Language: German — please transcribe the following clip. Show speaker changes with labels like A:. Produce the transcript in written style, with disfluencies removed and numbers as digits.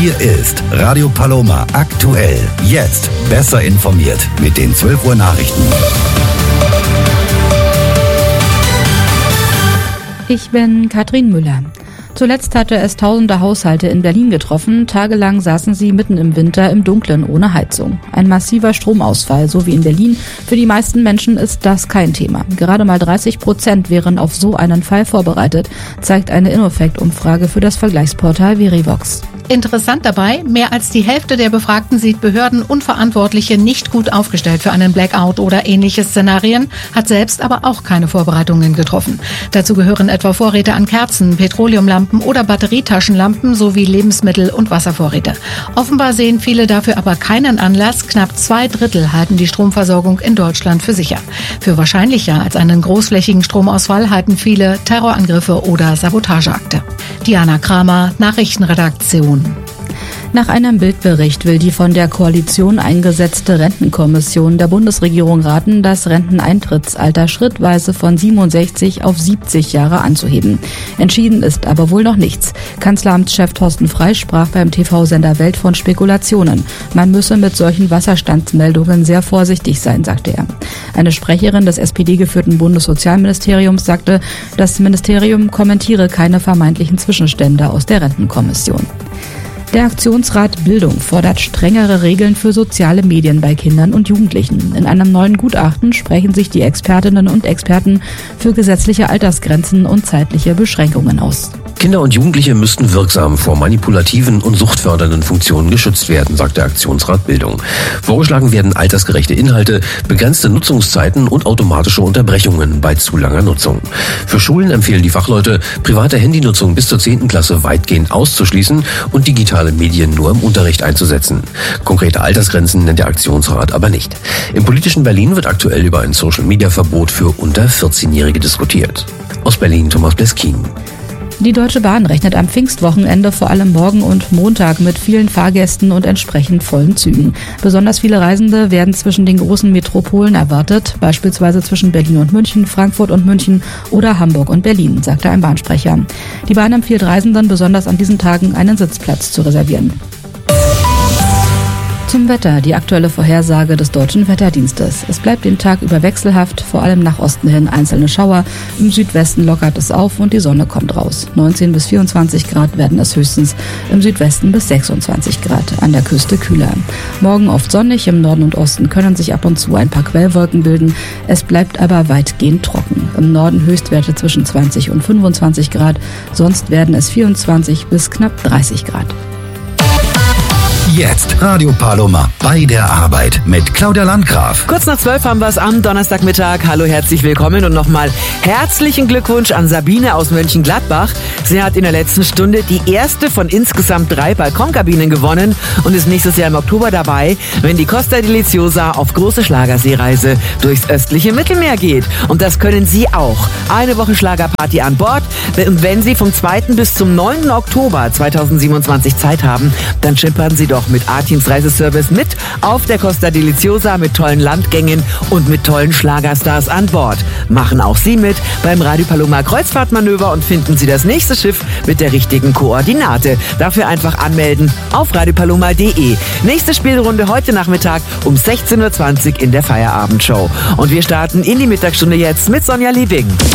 A: Hier ist Radio Paloma aktuell. Jetzt besser informiert mit den 12 Uhr Nachrichten.
B: Ich bin Katrin Müller. Zuletzt hatte es tausende Haushalte in Berlin getroffen. Tagelang saßen sie mitten im Winter im Dunkeln ohne Heizung. Ein massiver Stromausfall, so wie in Berlin. Für die meisten Menschen ist das kein Thema. Gerade mal 30% wären auf so einen Fall vorbereitet, zeigt eine Innofect-Umfrage für das Vergleichsportal Verivox.
C: Interessant dabei, mehr als die Hälfte der Befragten sieht Behörden und Verantwortliche nicht gut aufgestellt für einen Blackout oder ähnliche Szenarien, hat selbst aber auch keine Vorbereitungen getroffen. Dazu gehören etwa Vorräte an Kerzen, Petroleumlampen oder Batterietaschenlampen sowie Lebensmittel- und Wasservorräte. Offenbar sehen viele dafür aber keinen Anlass. Knapp 2/3 halten die Stromversorgung in Deutschland für sicher. Für wahrscheinlicher als einen großflächigen Stromausfall halten viele Terrorangriffe oder Sabotageakte. Diana Kramer, Nachrichtenredaktion.
B: Nach einem Bildbericht will die von der Koalition eingesetzte Rentenkommission der Bundesregierung raten, das Renteneintrittsalter schrittweise von 67 auf 70 Jahre anzuheben. Entschieden ist aber wohl noch nichts. Kanzleramtschef Thorsten Frey sprach beim TV-Sender Welt von Spekulationen. Man müsse mit solchen Wasserstandsmeldungen sehr vorsichtig sein, sagte er. Eine Sprecherin des SPD-geführten Bundessozialministeriums sagte, das Ministerium kommentiere keine vermeintlichen Zwischenstände aus der Rentenkommission. Der Aktionsrat Bildung fordert strengere Regeln für soziale Medien bei Kindern und Jugendlichen. In einem neuen Gutachten sprechen sich die Expertinnen und Experten für gesetzliche Altersgrenzen und zeitliche Beschränkungen aus.
D: Kinder und Jugendliche müssten wirksam vor manipulativen und suchtfördernden Funktionen geschützt werden, sagt der Aktionsrat Bildung. Vorgeschlagen werden altersgerechte Inhalte, begrenzte Nutzungszeiten und automatische Unterbrechungen bei zu langer Nutzung. Für Schulen empfehlen die Fachleute, private Handynutzung bis zur 10. Klasse weitgehend auszuschließen und digitale Medien nur im Unterricht einzusetzen. Konkrete Altersgrenzen nennt der Aktionsrat aber nicht. Im politischen Berlin wird aktuell über ein Social-Media-Verbot für unter 14-Jährige diskutiert. Aus Berlin Thomas Bleskin.
B: Die Deutsche Bahn rechnet am Pfingstwochenende vor allem morgen und Montag mit vielen Fahrgästen und entsprechend vollen Zügen. Besonders viele Reisende werden zwischen den großen Metropolen erwartet, beispielsweise zwischen Berlin und München, Frankfurt und München oder Hamburg und Berlin, sagte ein Bahnsprecher. Die Bahn empfiehlt Reisenden, besonders an diesen Tagen einen Sitzplatz zu reservieren. Zum Wetter, die aktuelle Vorhersage des Deutschen Wetterdienstes. Es bleibt den Tag über wechselhaft, vor allem nach Osten hin einzelne Schauer. Im Südwesten lockert es auf und die Sonne kommt raus. 19 bis 24 Grad werden es höchstens, im Südwesten bis 26 Grad, an der Küste kühler. Morgen oft sonnig, im Norden und Osten können sich ab und zu ein paar Quellwolken bilden. Es bleibt aber weitgehend trocken. Im Norden Höchstwerte zwischen 20 und 25 Grad, sonst werden es 24 bis knapp 30 Grad.
A: Jetzt Radio Paloma bei der Arbeit mit Claudia Landgraf.
E: Kurz nach 12 haben wir es am Donnerstagmittag. Hallo, herzlich willkommen und nochmal herzlichen Glückwunsch an Sabine aus Mönchengladbach. Sie hat in der letzten Stunde die erste von insgesamt 3 Balkonkabinen gewonnen und ist nächstes Jahr im Oktober dabei, wenn die Costa Deliciosa auf große Schlagerseereise durchs östliche Mittelmeer geht. Und das können Sie auch. Eine Woche Schlagerparty an Bord. Und wenn Sie vom 2. bis zum 9. Oktober 2027 Zeit haben, dann schippern Sie doch mit A-Teams Reiseservice mit auf der Costa Deliciosa mit tollen Landgängen und mit tollen Schlagerstars an Bord. Machen auch Sie mit beim Radio Paloma Kreuzfahrtmanöver und finden Sie das nächste Schiff mit der richtigen Koordinate. Dafür einfach anmelden auf radiopaloma.de. Nächste Spielrunde heute Nachmittag um 16:20 Uhr in der Feierabendshow. Und wir starten in die Mittagsstunde jetzt mit Sonja Liebing.